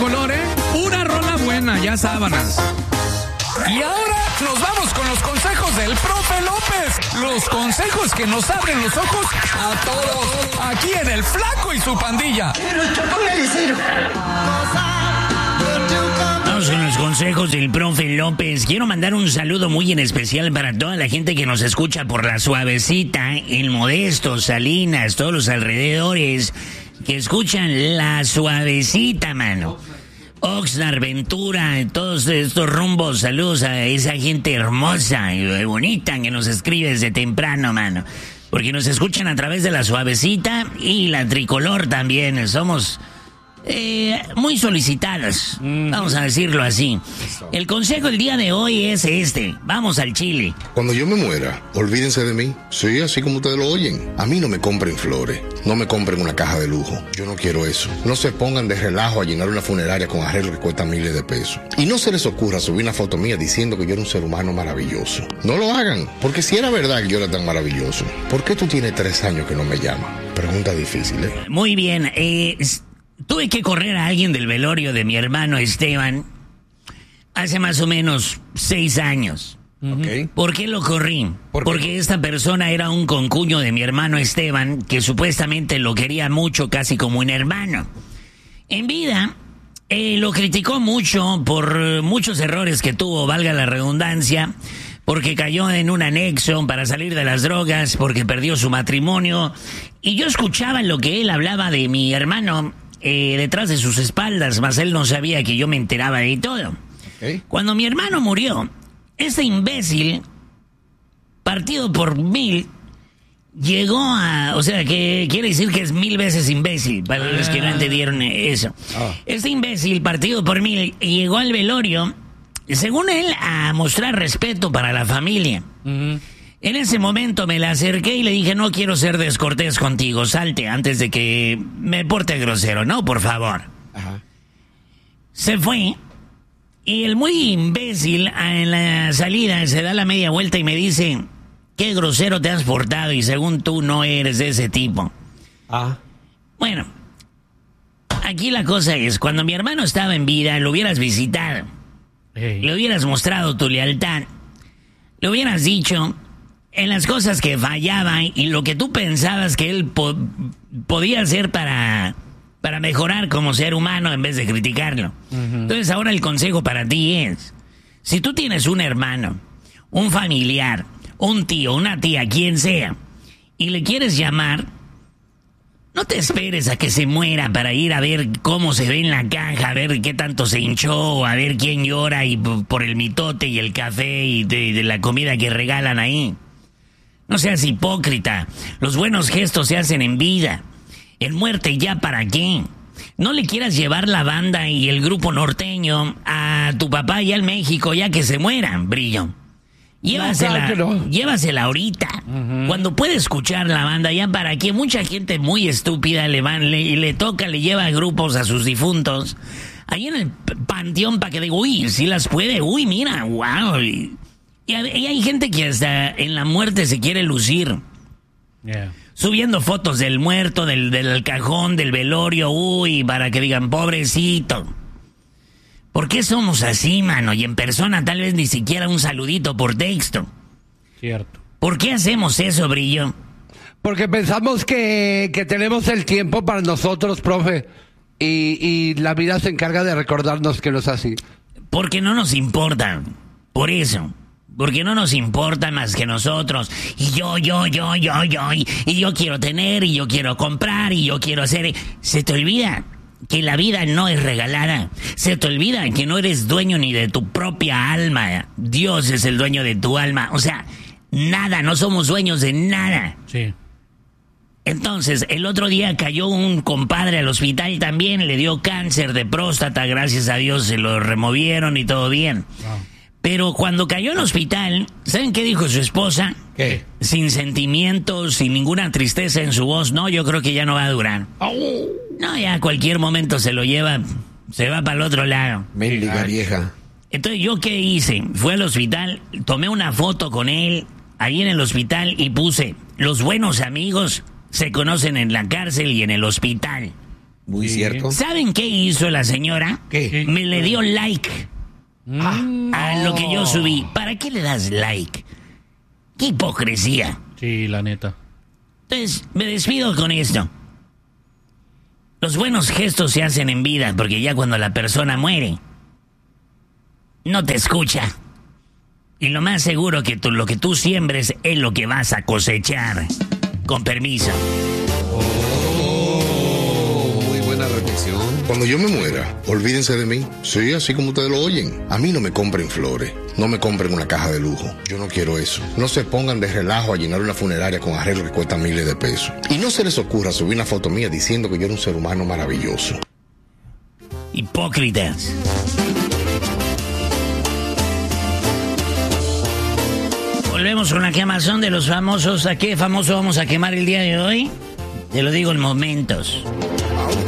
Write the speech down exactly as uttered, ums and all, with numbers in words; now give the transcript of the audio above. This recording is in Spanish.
tricolor, ¿eh? Pura rola buena, ya sábanas. Y ahora nos vamos con los consejos del profe López. Los consejos que nos abren los ojos a todos. Aquí en El Flaco y su pandilla. Vamos con los consejos del profe López. Quiero mandar un saludo muy en especial para toda la gente que nos escucha por La Suavecita, El Modesto, Salinas, todos los alrededores que escuchan La Suavecita, mano. Oxnard, Ventura, todos estos rumbos, saludos a esa gente hermosa y bonita que nos escribe desde temprano, mano. Porque nos escuchan a través de La Suavecita y La Tricolor también. Somos eh, muy solicitadas, mm. vamos a decirlo así. El consejo del día de hoy es este. Vamos al chile. Cuando yo me muera, olvídense de mí. Sí, así como ustedes lo oyen. A mí no me compren flores. No me compren una caja de lujo. Yo no quiero eso. No se pongan de relajo a llenar una funeraria con arreglos que cuestan miles de pesos. Y no se les ocurra subir una foto mía diciendo que yo era un ser humano maravilloso. No lo hagan. Porque si era verdad que yo era tan maravilloso, ¿por qué tú tienes tres años que no me llamas? Pregunta difícil, ¿eh? Muy bien. Eh, tuve que correr a alguien del velorio de mi hermano Esteban hace más o menos seis años. Okay. ¿Por qué lo corrí? ¿Por qué? Porque esta persona era un concuño de mi hermano Esteban, que supuestamente lo quería mucho, casi como un hermano. En vida, eh, lo criticó mucho por muchos errores que tuvo, valga la redundancia, porque cayó en un anexo para salir de las drogas, porque perdió su matrimonio. Y yo escuchaba lo que él hablaba de mi hermano eh, detrás de sus espaldas, mas él no sabía que yo me enteraba de todo. Okay. Cuando mi hermano murió, este imbécil, partido por mil, llegó a... O sea, que quiere decir que es mil veces imbécil, para los que no entendieron eso. Oh. Este imbécil, partido por mil, llegó al velorio, según él, a mostrar respeto para la familia. Uh-huh. En ese momento me la acerqué y le dije, no quiero ser descortés contigo, salte antes de que me porte grosero, no, por favor. Uh-huh. Se fue. Y el muy imbécil en la salida se da la media vuelta y me dice, qué grosero te has portado y según tú no eres de ese tipo. Ah. Bueno, aquí la cosa es, cuando mi hermano estaba en vida, lo hubieras visitado. Hey. Le hubieras mostrado tu lealtad. Le hubieras dicho en las cosas que fallaba y lo que tú pensabas que él po- podía hacer para... para mejorar como ser humano en vez de criticarlo. Uh-huh. Entonces ahora el consejo para ti es, si tú tienes un hermano, un familiar, un tío, una tía, quien sea, y le quieres llamar, no te esperes a que se muera para ir a ver cómo se ve en la caja, a ver qué tanto se hinchó, a ver quién llora y por el mitote y el café y de, de la comida que regalan ahí. No seas hipócrita, los buenos gestos se hacen en vida. En muerte, ¿ya para qué? No le quieras llevar la banda y el grupo norteño a tu papá ya en México, ya que se mueran, Brillo. Llévasela, no, claro no. llévasela ahorita. Uh-huh. Cuando puede escuchar la banda, ya para qué. Mucha gente muy estúpida le van, le, le toca, le lleva grupos a sus difuntos. Ahí en el panteón para que diga, uy, si las puede, uy, mira, wow. Y, y hay gente que hasta en la muerte se quiere lucir. Yeah. Subiendo fotos del muerto, del, del cajón, del velorio, uy, para que digan, pobrecito. ¿Por qué somos así, mano? Y en persona tal vez ni siquiera un saludito por texto. Cierto. ¿Por qué hacemos eso, Brillo? Porque pensamos que, que tenemos el tiempo para nosotros, profe. Y, y la vida se encarga de recordarnos que no es así. Porque no nos importa. Por eso. Porque no nos importa más que nosotros. Y yo, yo, yo, yo, yo. Y, y yo quiero tener, y yo quiero comprar, y yo quiero hacer... Se te olvida que la vida no es regalada. Se te olvida que no eres dueño ni de tu propia alma. Dios es el dueño de tu alma. O sea, nada, no somos dueños de nada. Sí. Entonces, el otro día cayó un compadre al hospital también. Le dio cáncer de próstata. Gracias a Dios se lo removieron y todo bien. Wow. Pero cuando cayó en el hospital, ¿saben qué dijo su esposa? ¿Qué? Sin sentimientos, sin ninguna tristeza en su voz. No, yo creo que ya no va a durar. Oh. No, ya a cualquier momento se lo lleva, se va para el otro lado. Mendiga vieja. Entonces, ¿yo qué hice? Fui al hospital, tomé una foto con él ahí en el hospital y puse, los buenos amigos se conocen en la cárcel y en el hospital. Muy Sí. cierto. ¿Saben qué hizo la señora? ¿Qué? Me le dio like Mm, a lo que yo subí. ¿Para qué le das like? ¡Qué hipocresía! sí, la neta. Entonces, me despido con esto. Los buenos gestos se hacen en vida, porque ya cuando la persona muere, no te escucha. Y lo más seguro que tú, lo que tú siembres es lo que vas a cosechar. Con permiso. Muy buena reflexión. Cuando yo me muera, olvídense de mí. Sí, así como ustedes lo oyen. A mí no me compren flores. No me compren una caja de lujo. Yo no quiero eso. No se pongan de relajo a llenar una funeraria con arreglos que cuestan miles de pesos. Y no se les ocurra subir una foto mía diciendo que yo era un ser humano maravilloso. Hipócritas. Volvemos con la quemazón de los famosos. ¿A qué famoso vamos a quemar el día de hoy? Te lo digo en momentos.